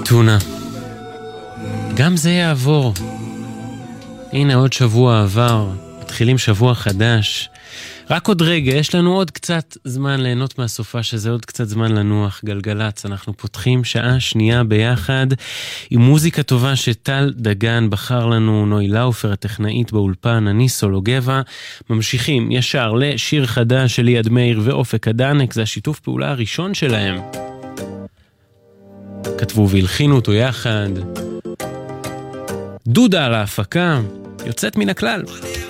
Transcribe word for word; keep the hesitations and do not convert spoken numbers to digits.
טונה. גם זה יעבור. הנה עוד שבוע עבר, מתחילים שבוע חדש. רק עוד רגע, יש לנו עוד קצת זמן ליהנות מהסופה שזה, עוד קצת זמן לנוח, גלגלץ. אנחנו פותחים שעה שנייה ביחד עם מוזיקה טובה שטל דגן בחר לנו, נוי לאופר הטכנאית באולפן, אני סולו גבע. ממשיכים ישר לשיר חדש של ליעד מאיר ואופק הדנק, זה השיתוף פעולה הראשון שלהם. כתבו והלחינו אותו יחד. דודה על ההפקה, יוצאת מן הכלל.